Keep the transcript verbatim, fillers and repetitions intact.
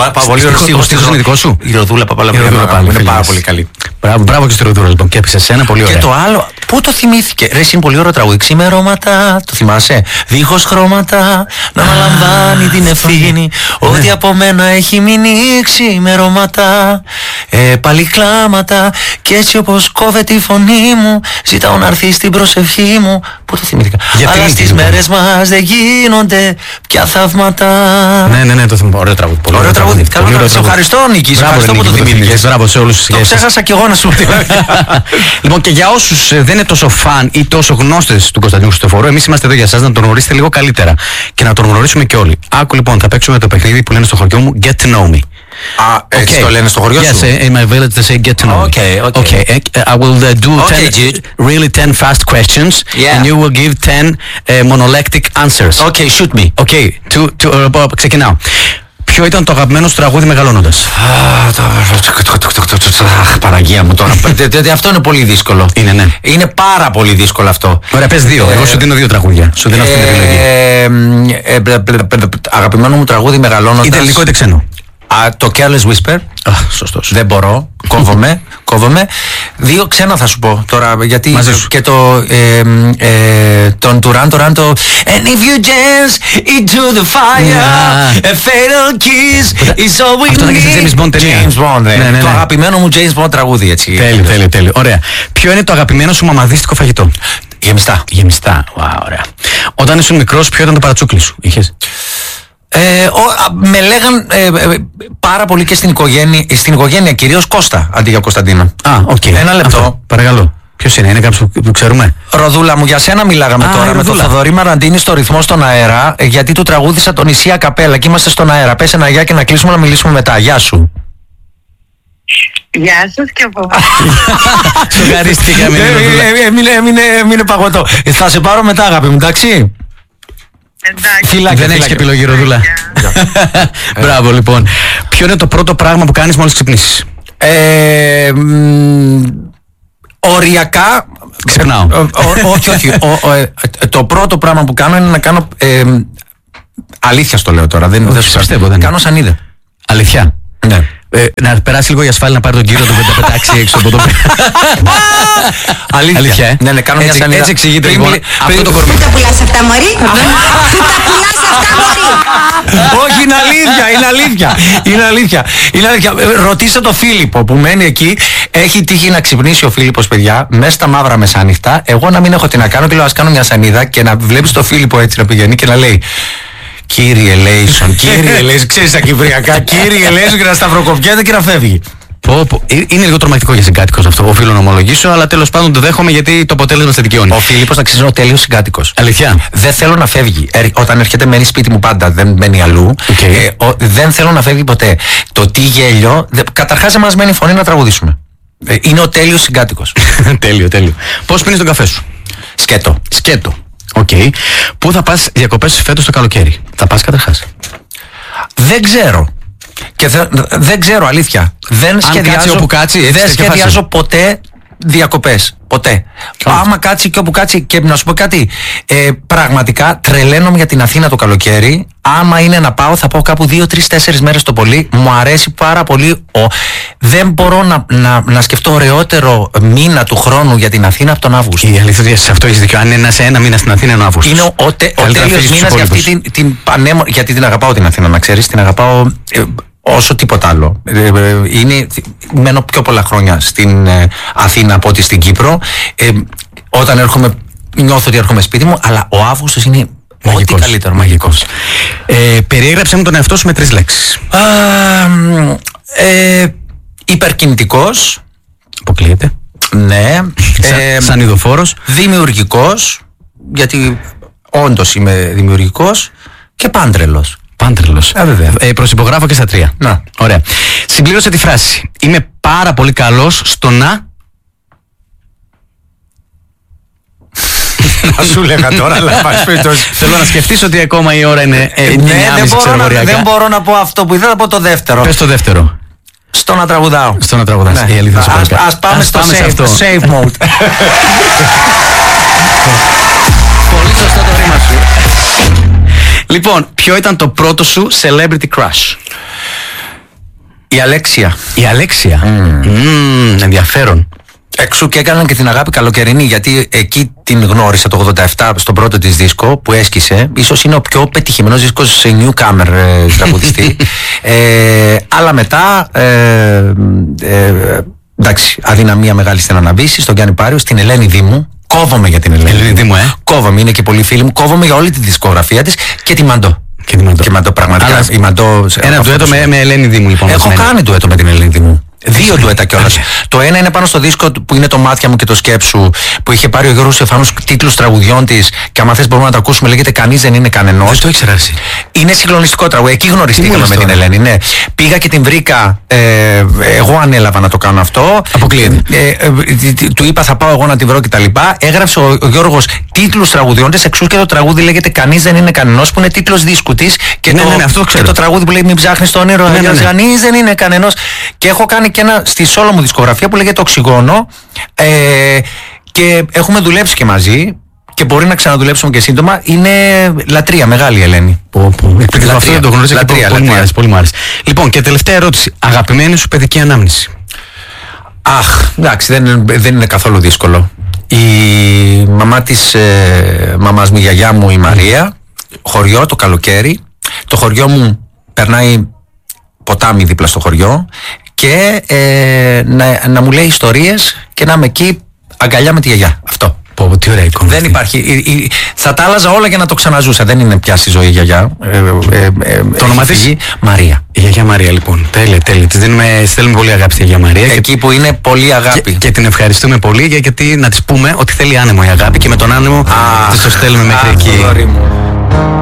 Ο στίχος είναι δικό σου? Η Ροδούλα Παπαλαμαρινού είναι πάρα πολύ καλή. Μπράβο και στη Ροδούλα λοιπόν, και έπαιξε εσένα, πολύ ωραία. Και το άλλο, πού το θυμήθηκε? Ρε, είναι πολύ ωραίο τραγούδι. Ξημερώματα, το θυμάσαι? Δίχως χρώματα, να αναλαμβάνει την ευθύνη. Ότι από μένα έχει μείνει ξημερώματα, ε, πάλι κλάματα. Και έτσι όπως κόβεται η φωνή μου, ζητάω να έρθει στην προσευχή μου. Πού το θυμήθηκα? Γιατί αλλά στις μέρες μας δεν γίνονται πια θαύματα. Ναι, ναι, ναι, το θυμάμαι. Ωραίο τραγούδι. Ωραίο τραγούδι. Καλό, σε ευχαριστώ, Νίκη. Ευχαριστώ που το θυμήθηκες. Μπράβο σε όλους. Το ξέχασα κι εγώ να σου πω. Λοιπόν, και για όσους δεν είναι τόσο φαν ή τόσο γνώστες του Κωνσταντίνου Χριστοφορού, εμείς είμαστε εδώ για εσάς να τον γνωρίσετε λίγο καλύτερα και να τον γνωρίσουμε και όλοι. Άκου λοιπόν, θα παίξουμε το παιχνίδι που λένε στο χωριό μου Get to Know Me. Α, έτσι το λένε στο χωριό σου? Yes, in my village they say get to know me. Okay, okay. Okay, I will uh, do okay, ten, Jude. really ten fast questions, yeah. and you will give ten uh, monolactic answers. Okay, shoot me. Okay, to, to, uh, ξεκινάω. Ποιο ήταν το αγαπημένο σου τραγούδι μεγαλώνοντας? Αχ, Παναγία μου τώρα. Αυτό είναι πολύ δύσκολο. Είναι, ναι. Είναι πάρα πολύ δύσκολο αυτό. Ωραία, πες δύο. Εγώ σου δίνω δύο τραγούδια. Σου δίνω αυτή την επιλογή. Αγαπημένο μου τραγούδι μεγαλώνοντας. Είτε ελληνικό είτε ξένο. Το Careless Whisper. Αχ, σωστός. Δεν μπορώ. Κόβομαι. Κόβομαι. Δύο ξένα θα σου πω τώρα, γιατί και το ε, ε, τον Duran Duran το And if you dance into the fire, yeah. a fatal kiss is all we need. Αυτό είναι και σε James Bond ταινία. James Bond, ναι. Ναι, ναι, ναι. Το αγαπημένο μου James Bond τραγούδι, έτσι. Τέλειο, τέλειο, τέλειο. Ωραία. Ποιο είναι το αγαπημένο σου μαμαδίστικο φαγητό? Γεμιστά. Γεμιστά. Wow, ωραία. Όταν ήσουν μικρός, ποιο ήταν το παρατσούκλι σου? Είχες? Ε, ο, με λέγαν ε, ε, πάρα πολύ και στην οικογένεια, στην οικογένεια κυρίως Κώστα αντί για Κωνσταντίνο. Α, οκ. Okay. Ένα λεπτό. Αυτό, παρακαλώ. Ποιος είναι, είναι κάποιος που, που ξέρουμε? Ροδούλα μου, για σένα μιλάγαμε. Α, τώρα με τον Θοδωρή Μαραντίνη στο ρυθμό στον αέρα, γιατί του τραγούδισα τον Ισία Καπέλα και είμαστε στον αέρα. Πες ένα γεια και να κλείσουμε να μιλήσουμε μετά. Γεια σου. Γεια σας και από Σοκαρίστηκαμε. Έμεινε παγωτό. Θα σε πάρω μετά, αγάπη μου, εντάξει? Εντάξει. Δεν έχεις και επιλογή, Ροδούλα. Μπράβο, λοιπόν. Ποιο είναι το πρώτο πράγμα που κάνεις μόλις ξυπνήσεις? Ε, μ, οριακά ξυπνάω. Όχι, όχι. Το πρώτο πράγμα που κάνω είναι να κάνω ε, αλήθεια στο λέω τώρα. Δεν, όχι, δεν πιστεύω, δεν κάνω σανίδα. Αλήθεια? Ναι. Ε, να περάσει λίγο η ασφάλεια να πάρει τον κύριο του και να πετάξει έξω από το πέρα. Αλήθεια. Αλήθεια, ε? Ναι, ναι, κάνω έτσι, μια σανίδα. Έτσι εξηγείται λοιπόν αυτό το κορμί. Πού τα πουλάς αυτά, μωρή? Πού τα πουλάς αυτά, μωρή? Όχι, είναι αλήθεια, είναι αλήθεια. Είναι αλήθεια. Είναι αλήθεια. Ρωτήστε το Φίλιππο που μένει εκεί. Έχει τύχει να ξυπνήσει ο Φίλιππος, παιδιά, μέσα στα μαύρα μεσάνυχτα. Εγώ να μην έχω τι να κάνω και λέω ας κάνω μια σανίδα και να βλέπεις το Φίλιππο έτσι να πηγαίνει και να λέει Κύριε Λέισον, κύριε Λέισον, ξέρεις τα κυπριακά, κύριε Λέισον και να σταυροκοπιέται και να φεύγει. Πω, πω. Είναι λίγο τρομακτικό για συγκάτοικος αυτό, οφείλω να ομολογήσω, αλλά τέλος πάντων το δέχομαι γιατί το αποτέλεσμα σε δικαιώνει. Ο Φίλιππος, να ξέρεις, είναι ο τέλειος συγκάτοικος. Αλήθεια. Δεν θέλω να φεύγει. Ε, όταν έρχεται, μένει σπίτι μου πάντα, δεν μένει αλλού. Okay. Ε, ο, δεν θέλω να φεύγει ποτέ. Το τι γέλιο, καταρχάς εμάς μένει φωνή να τραγουδήσουμε. Ε, είναι ο τέλειος συγκάτοικος. Τέλειο, τέλειο. Πώς πίνεις τον καφέ σου? Σκέτο. Σκέτο. Οκ. Okay. Πού θα πας διακοπές φέτος το καλοκαίρι? Θα πας καταρχάς? Δεν ξέρω. Και θε, δεν ξέρω, αλήθεια. Δεν Αν σχεδιάζω, κάτσει όπου κάτσει, έτσι, δεν σχεδιάζω ποτέ διακοπές. Ποτέ. Oh. Άμα κάτσει και όπου κάτσει, και να σου πω κάτι. Ε, πραγματικά τρελαίνομαι για την Αθήνα το καλοκαίρι. Άμα είναι να πάω, θα πάω κάπου δύο, τρεις, τέσσερις μέρες το πολύ. Μου αρέσει πάρα πολύ. Ο... Δεν μπορώ να, να, να σκεφτώ ωραιότερο μήνα του χρόνου για την Αθήνα από τον Αύγουστο. Η αλήθεια, σε αυτό έχεις δίκιο. Αν είναι σε ένα μήνα στην Αθήνα, είναι ο Αύγουστος. Είναι ο, ο, τε, ο τέλειος μήνας για αυτή την, την πανέμο... Γιατί την αγαπάω την Αθήνα, να ξέρεις. Την αγαπάω ε, όσο τίποτα άλλο. Ε, ε, είναι, μένω πιο πολλά χρόνια στην ε, Αθήνα από ότι στην Κύπρο. Ε, όταν έρχομαι, νιώθω ότι έρχομαι σπίτι μου, αλλά ο Αύγουστος είναι μαγικός, ό,τι καλύτερο. Μαγικός. Ε, περιέγραψε μου τον εαυτό σου με τρεις λέξεις. Α, ε, υπερκινητικός. Αποκλείεται. Ναι. Σα, ε, σανιδοφόρος. Δημιουργικός, γιατί όντως είμαι δημιουργικός, και πάντρελος. Πάντρελος. Ε, βέβαια. Ε, προσυπογράφω και στα τρία. Να. Ωραία. Συμπλήρωσε τη φράση. Είμαι πάρα πολύ καλός στο να... Να σου λέγα τώρα, αλλά θέλω να σκεφτείς ότι ακόμα η ώρα είναι εννιά και μισή, ξέρω μοριακά. Δεν μπορώ να πω αυτό που ήθελα να πω το δεύτερο. Πες το δεύτερο. Στο να τραγουδάω. Στο να τραγουδάς. Ναι. Η αλήθεια σου ας, ας πάμε ας στο πάμε save, αυτό. save mode. Πολύ σωστό το ρήμα σου. Λοιπόν, ποιο ήταν το πρώτο σου celebrity crush? Η Αλέξια. Η Αλέξια. Mm. Mm, ενδιαφέρον. Εξού και έκαναν και την αγάπη καλοκαιρινή, γιατί εκεί την γνώρισα το ογδόντα επτά στον πρώτο της δίσκο που έσκησε. Ίσως είναι ο πιο πετυχημένος δίσκος σε newcomer ε, τραγουδιστή. ε, αλλά μετά, ε, ε, εντάξει, αδυναμία μεγάλη στην Αναβίση, στον Γιάννη Πάριο, στην Ελένη Δήμου. Κόβομαι για την Ελένη, Ελένη Δήμου, ε. Κόβομαι, είναι και πολλοί φίλοι μου. Κόβομαι για όλη τη δισκογραφία της και τη Μαντό. Και τη Μαντό. Και Μαντό, πραγματικά. Αλλά, η Μαντό, ένα ντουέτο με, με Ελένη Δήμου, λοιπόν. Έχω κάνει ντουέτο με την Ελένη Δήμου. Δύο ντουέτα κιόλας. Το ένα είναι πάνω στο δίσκο που είναι το Μάτια μου και το Σκέψου, που είχε πάρει ο Γιώργος Στεφάνος τίτλους τραγουδιών της, και άμα θες μπορούμε να το ακούσουμε. Λέγεται Κανείς δεν είναι κανενός. Δεν το ήξερα εσύ. Είναι συγκλονιστικό τραγούδι. Εκεί γνωριστήκαμε με την Ελένη. Ναι. Πήγα και την βρήκα. Ε, εγώ ανέλαβα να το κάνω αυτό. Αποκλείεται. Ε, ε, ε, του είπα θα πάω εγώ να την βρω κτλ. Έγραψε ο, ο Γιώργος τίτλους τραγουδιών της, εξού και το τραγούδι λέγεται Κανείς δεν είναι κανενός, που είναι τίτλος δίσκου της. Και, ναι, το, ναι, ναι, αυτό και το τραγούδι που λέει Μην ψάχνεις το όνειρο, ναι, ναι, ναι. Κανείς δεν είναι κανενός. Και έχω κάνει και ένα στη solo μου δισκογραφία που λέγεται Οξυγόνο. Ε, και έχουμε δουλέψει και μαζί. Και μπορεί να ξαναδουλέψουμε και σύντομα. Είναι λατρεία, μεγάλη η Ελένη. Πω, πω. Εκπληκτικό, αυτό δεν το γνωρίζω. Λατρεία, πολύ, μου άρεσε, πολύ μου άρεσε. Λοιπόν, και τελευταία ερώτηση. Αγαπημένη σου παιδική ανάμνηση. Αχ, εντάξει, δεν, είναι- δεν είναι καθόλου δύσκολο. Η μαμά της ε, μαμάς μου, η γιαγιά μου, η Μαρία, χωριό το καλοκαίρι. Το χωριό μου περνάει ποτάμι δίπλα στο χωριό και ε, να, να μου λέει ιστορίες και να είμαι εκεί αγκαλιά με τη γιαγιά. Αυτό. Πω, τι ωραία εικόνα. Δεν αυτή. υπάρχει. Η- η- θα τα άλλαζα όλα για να το ξαναζούσα. Δεν είναι πια στη ζωή η γιαγιά. Ε, ε, ε, Το όνομα έχει της? φύγει. Μαρία. Η Γιαγιά Μαρία, λοιπόν. Τέλεια, τέλεια. Της δίνουμε, στέλνουμε πολύ αγάπη στη Γιαγιά Μαρία. Εκεί που είναι πολύ και, αγάπη. και, και την ευχαριστούμε πολύ, για- γιατί να της πούμε ότι θέλει άνεμο η αγάπη, και με τον άνεμο της το στέλνουμε μέχρι Αχ, εκεί. αγόρι μου.